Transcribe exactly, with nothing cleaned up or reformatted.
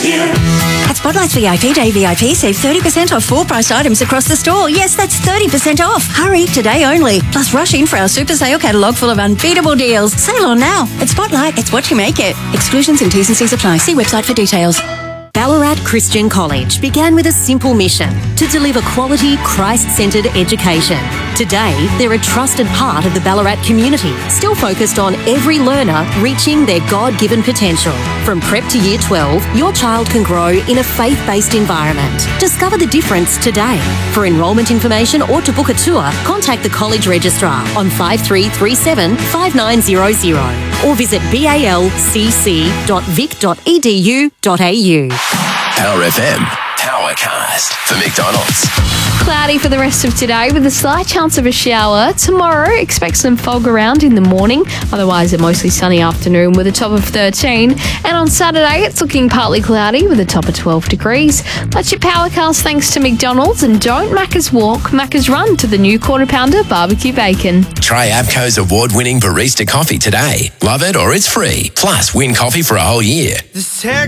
here. At Spotlight's V I P Day V I P, save thirty percent off full-priced items across the store. Yes, that's thirty percent off. Hurry, today only. Plus, rush in for our super sale catalogue full of unbeatable deals. Sale on now. At Spotlight, it's what you make it. Exclusions and T's and C's apply. See website for details. Ballarat Christian College began with a simple mission to deliver quality, Christ-centred education. Today, they're a trusted part of the Ballarat community, still focused on every learner reaching their God-given potential. From prep to year twelve, your child can grow in a faith-based environment. Discover the difference today. For enrolment information or to book a tour, contact the College Registrar on five three three seven, five nine zero zero or visit balcc dot vic dot e d u dot a u. Power F M, Powercast for McDonald's. Cloudy for the rest of today with a slight chance of a shower. Tomorrow, expect some fog around in the morning. Otherwise, a mostly sunny afternoon with a top of thirteen. And on Saturday, it's looking partly cloudy with a top of twelve degrees. That's your Powercast thanks to McDonald's. And don't Macca's walk, Macca's run to the new Quarter Pounder Barbecue Bacon. Try Abco's award-winning barista coffee today. Love it or it's free. Plus, win coffee for a whole year.